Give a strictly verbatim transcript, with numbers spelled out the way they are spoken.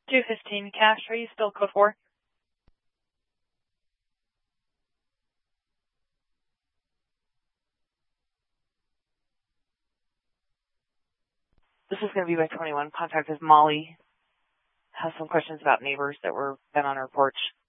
two fifteen Cash, are you still code four? This is going to be by twenty-one. Contact is Molly. Has some questions about neighbors that were been on her porch.